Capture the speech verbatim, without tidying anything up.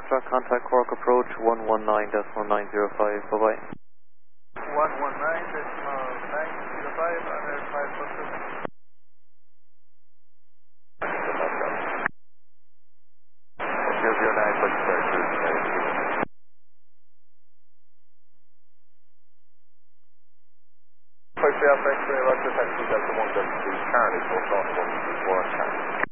Foxtrot, contact Cork approach one one nine decimal nine zero five, bye bye. one one nine decimal nine zero five, and there's five plus two. zero zero nine, but start to Five three Alpha X-ray, Roger, taxi Delta one Delta two, Charlie, so off one, one Charlie.